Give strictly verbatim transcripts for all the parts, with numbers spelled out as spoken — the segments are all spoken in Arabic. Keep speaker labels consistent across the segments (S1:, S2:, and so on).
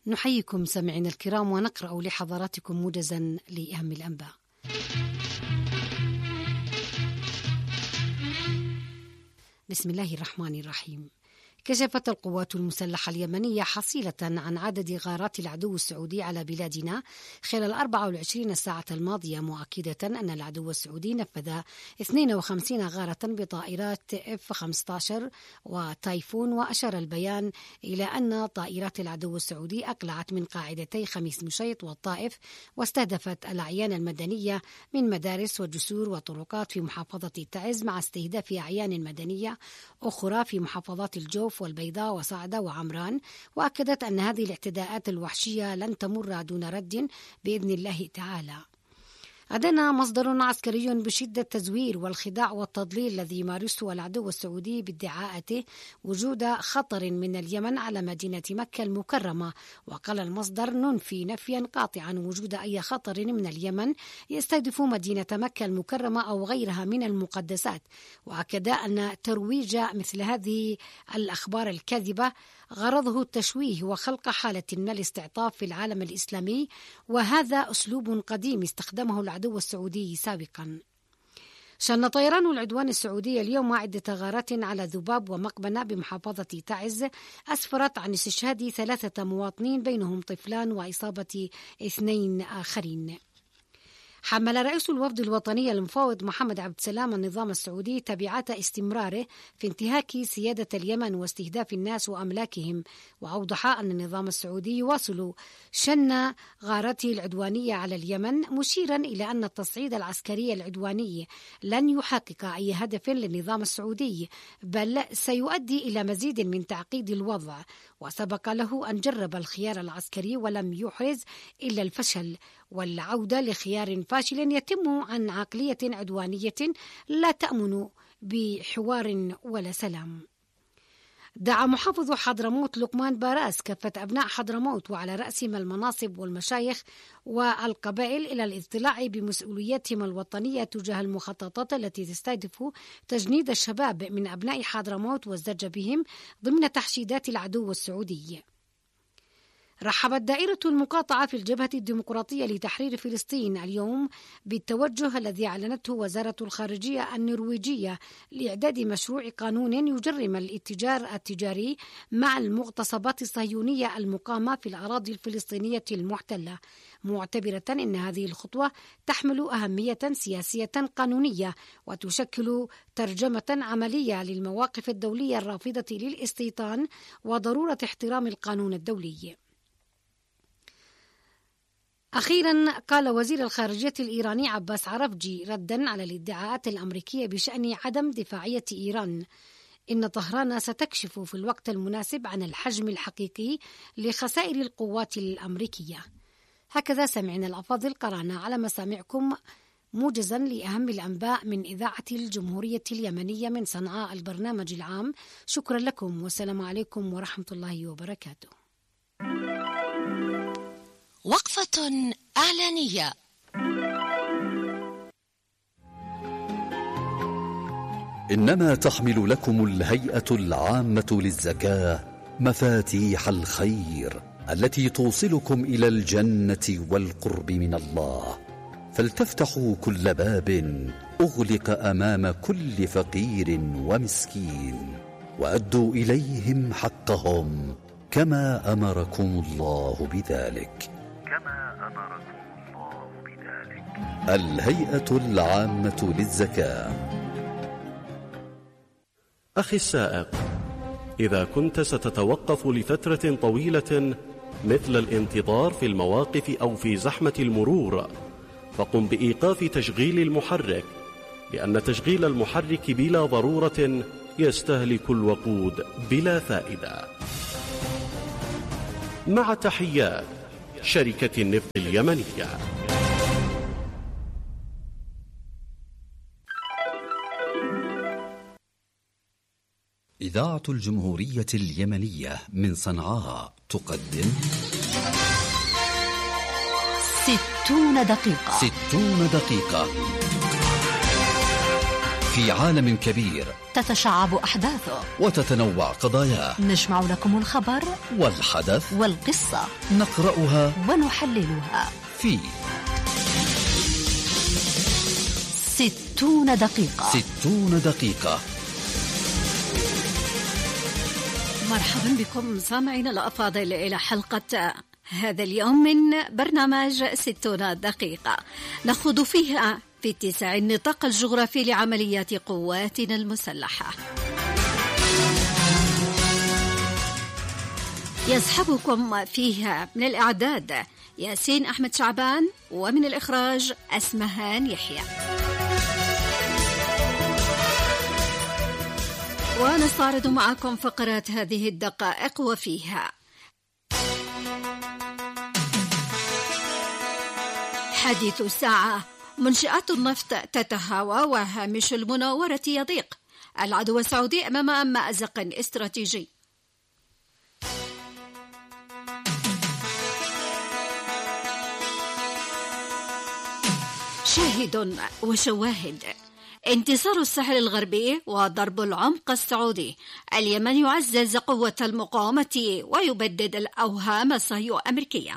S1: نحييكم سمعنا الكرام ونقرأ لحضراتكم موجزا لأهم الأنباء. بسم الله الرحمن الرحيم. كشفت القوات المسلحة اليمنية حصيلة عن عدد غارات العدو السعودي على بلادنا خلال أربع وعشرين ساعة الماضية، مؤكدة أن العدو السعودي نفذ اثنين وخمسين غارة بطائرات إف خمسة عشر وتايفون. وأشار البيان إلى أن طائرات العدو السعودي أقلعت من قاعدتي خميس مشيط والطائف، واستهدفت الأعيان المدنية من مدارس وجسور وطرقات في محافظة تعز، مع استهداف أعيان مدنية أخرى في محافظات الجوف والبيضاء وصعدة وعمران. وأكدت أن هذه الاعتداءات الوحشية لن تمر دون رد بإذن الله تعالى. أدان مصدر عسكري بشدة التزوير والخداع والتضليل الذي يمارسه العدو السعودي بادعاءته وجود خطر من اليمن على مدينة مكة المكرمة. وقال المصدر: ننفي نفيا قاطعا وجود أي خطر من اليمن يستهدف مدينة مكة المكرمة أو غيرها من المقدسات. وأكد أن ترويج مثل هذه الأخبار الكاذبة غرضه التشويه وخلق حالة من الاستعطاف في العالم الإسلامي، وهذا أسلوب قديم استخدمه العدو السعودي سابقا. شن طيران العدوان السعودي اليوم عدة غارات على ذباب ومقبنة بمحافظة تعز، أسفرت عن استشهاد ثلاثة مواطنين بينهم طفلان وإصابة اثنين آخرين. حمل رئيس الوفد الوطني المفاوض محمد عبد السلام النظام السعودي تبعات استمراره في انتهاك سيادة اليمن واستهداف الناس وأملاكهم، وأوضح أن النظام السعودي يواصل شن غارته العدوانية على اليمن، مشيرا إلى أن التصعيد العسكري العدواني لن يحقق أي هدف للنظام السعودي، بل سيؤدي إلى مزيد من تعقيد الوضع. وسبق له أن جرب الخيار العسكري ولم يحرز إلا الفشل والعودة لخيار فاشل يتم عن عقلية عدوانية لا تأمن بحوار ولا سلام. دعا محافظ حضرموت لقمان باراس كافة أبناء حضرموت وعلى رأسهم المناصب والمشايخ والقبائل إلى الاطلاع بمسؤولياتهم الوطنية تجاه المخططات التي تستهدف تجنيد الشباب من أبناء حضرموت والزج بهم ضمن تحشيدات العدو السعودي. رحبت دائرة المقاطعة في الجبهة الديمقراطية لتحرير فلسطين اليوم بالتوجه الذي أعلنته وزارة الخارجية النرويجية لإعداد مشروع قانون يجرم الاتجار التجاري مع المغتصبات الصهيونية المقامة في الأراضي الفلسطينية المحتلة، معتبرة أن هذه الخطوة تحمل أهمية سياسية قانونية وتشكل ترجمة عملية للمواقف الدولية الرافضة للاستيطان وضرورة احترام القانون الدولي. أخيرا قال وزير الخارجية الإيراني عباس عرفجي ردا على الادعاءات الأمريكية بشأن عدم دفاعية إيران: إن طهران ستكشف في الوقت المناسب عن الحجم الحقيقي لخسائر القوات الأمريكية. هكذا سمعنا الأفاضل، قرأنا على مسامعكم موجزا لأهم الأنباء من إذاعة الجمهورية اليمنية من صنعاء البرنامج العام. شكرا لكم والسلام عليكم ورحمة الله وبركاته.
S2: وقفة إعلانية.
S3: إنما تحمل لكم الهيئة العامة للزكاة مفاتيح الخير التي توصلكم إلى الجنة والقرب من الله، فلتفتحوا كل باب أغلق أمام كل فقير ومسكين، وأدوا إليهم حقهم كما أمركم الله بذلك. كما أمركم الله بذلك. الهيئة العامة للزكاة.
S4: أخي السائق، إذا كنت ستتوقف لفترة طويلة مثل الانتظار في المواقف أو في زحمة المرور، فقم بإيقاف تشغيل المحرك، لأن تشغيل المحرك بلا ضرورة يستهلك الوقود بلا فائدة. مع تحيات شركة النفط اليمنية.
S3: إذاعة الجمهورية اليمنية من صنعاء تقدم
S2: ستون دقيقة.
S3: ستون دقيقة في عالم كبير
S2: تتشعب أحداثه
S3: وتتنوع قضاياه.
S2: نجمع لكم الخبر
S3: والحدث
S2: والقصة،
S3: نقرأها
S2: ونحللها
S3: في
S2: ستون دقيقة.
S3: ستون دقيقة.
S1: مرحبا بكم سامعين الأفاضل إلى حلقة هذا اليوم من برنامج ستون دقيقة، نخوض فيها في اتساع النطاق الجغرافي لعمليات قواتنا المسلحة. يصحبكم فيها من الإعداد ياسين أحمد شعبان، ومن الإخراج أسمهان يحيى. ونستعرض معكم فقرات هذه الدقائق وفيها: حديث الساعة، منشآت النفط تتهاوى وهامش المناورة يضيق، العدو السعودي أمام مأزق استراتيجي. شاهد وشواهد، انتصار الساحل الغربي وضرب العمق السعودي. اليمن يعزز قوة المقاومة ويبدد الأوهام الصهيو أمريكية.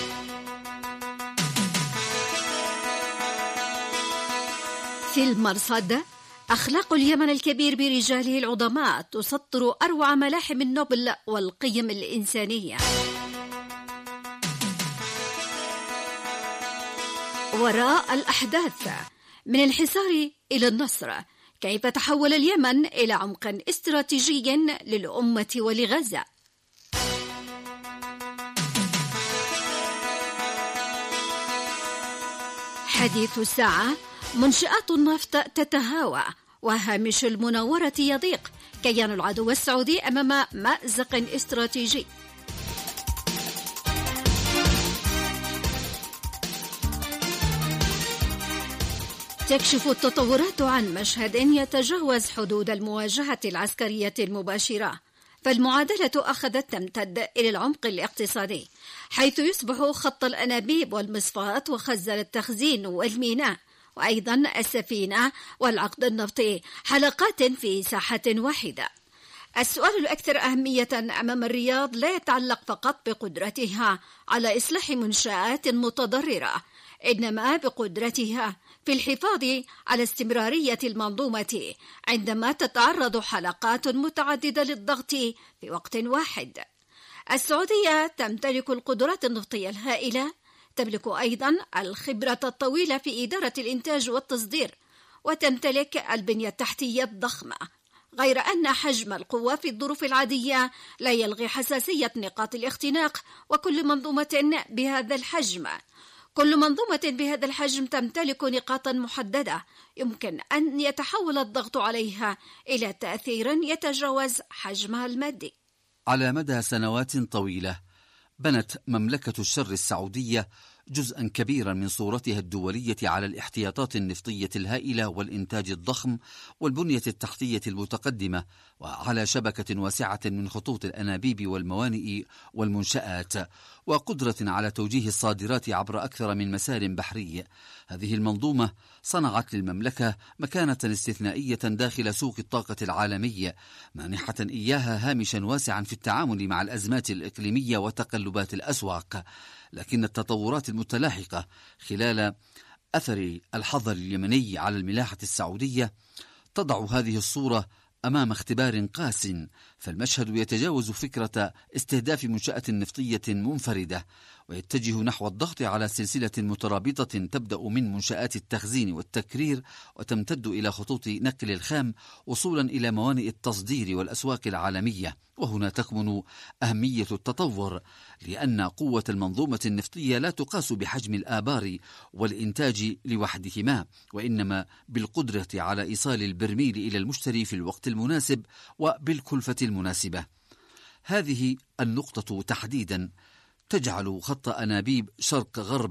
S1: في المرصد، أخلاق اليمن الكبير برجاله العظماء تسطر أروع ملاحم النبل والقيم الإنسانية. وراء الأحداث، من الحصار إلى النصر، كيف تحول اليمن إلى عمق استراتيجي للأمة ولغزة. حديث الساعة، منشآت النفط تتهاوى وهامش المناورة يضيق، كيان العدو السعودي أمام مأزق استراتيجي. تكشف التطورات عن مشهد يتجاوز حدود المواجهة العسكرية المباشرة، فالمعادلة أخذت تمتد إلى العمق الاقتصادي، حيث يصبح خط الأنابيب والمصفاة وخزن التخزين والميناء وأيضا السفينة والعقد النفطي حلقات في ساحة واحدة. السؤال الأكثر أهمية أمام الرياض لا يتعلق فقط بقدرتها على إصلاح منشآت متضررة، إنما بقدرتها في الحفاظ على استمرارية المنظومة عندما تتعرض حلقات متعددة للضغط في وقت واحد. السعودية تمتلك القدرات النفطية الهائلة، تملك أيضا الخبرة الطويلة في إدارة الإنتاج والتصدير، وتمتلك البنية التحتية الضخمة، غير أن حجم القوة في الظروف العادية لا يلغي حساسية نقاط الاختناق. وكل منظومة بهذا الحجم كل منظومة بهذا الحجم تمتلك نقاطا محددة يمكن أن يتحول الضغط عليها إلى تأثير يتجاوز حجمها المادي.
S3: على مدى سنوات طويلة بنت مملكة الشر السعودية جزءا كبيرا من صورتها الدولية على الاحتياطات النفطية الهائلة والإنتاج الضخم والبنية التحتية المتقدمة، وعلى شبكة واسعة من خطوط الأنابيب والموانئ والمنشآت، وقدرة على توجيه الصادرات عبر أكثر من مسار بحري. هذه المنظومة صنعت للمملكة مكانة استثنائية داخل سوق الطاقة العالمي، مانحة إياها هامشا واسعا في التعامل مع الأزمات الإقليمية وتقلبات الأسواق. لكن التطورات المتلاحقة خلال أثر الحظر اليمني على الملاحة السعودية تضع هذه الصورة أمام اختبار قاس، فالمشهد يتجاوز فكرة استهداف منشأة نفطية منفردة ويتجه نحو الضغط على سلسلة مترابطة تبدأ من منشآت التخزين والتكرير وتمتد إلى خطوط نقل الخام وصولا إلى موانئ التصدير والأسواق العالمية. وهنا تكمن أهمية التطور، لأن قوة المنظومة النفطية لا تقاس بحجم الآبار والإنتاج لوحدهما، وإنما بالقدرة على إيصال البرميل إلى المشتري في الوقت المناسب وبالكلفة المناسبة. هذه النقطة تحديدا تجعل خط أنابيب شرق غرب